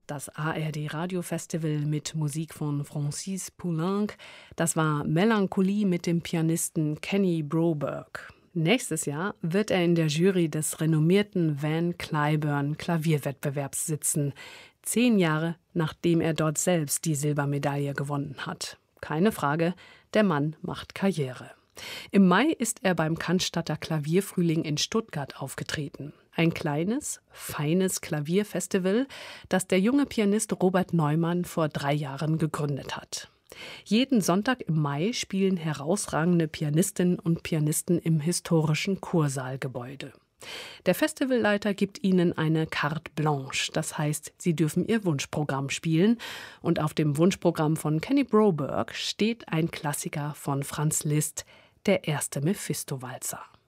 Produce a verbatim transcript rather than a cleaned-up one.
das A R D Radiofestival mit Musik von Francis Poulenc. Das war Melancholie mit dem Pianisten Kenny Broberg. Nächstes Jahr wird er in der Jury des renommierten Van Cliburn Klavierwettbewerbs sitzen. Zehn Jahre, nachdem er dort selbst die Silbermedaille gewonnen hat. Keine Frage, der Mann macht Karriere. Im Mai ist er beim Cannstatter Klavierfrühling in Stuttgart aufgetreten. Ein kleines, feines Klavierfestival, das der junge Pianist Robert Neumann vor drei Jahren gegründet hat. Jeden Sonntag im Mai spielen herausragende Pianistinnen und Pianisten im historischen Kursaalgebäude. Der Festivalleiter gibt ihnen eine Carte Blanche, das heißt, sie dürfen ihr Wunschprogramm spielen. Und auf dem Wunschprogramm von Kenny Broberg steht ein Klassiker von Franz Liszt, der erste Mephisto-Walzer.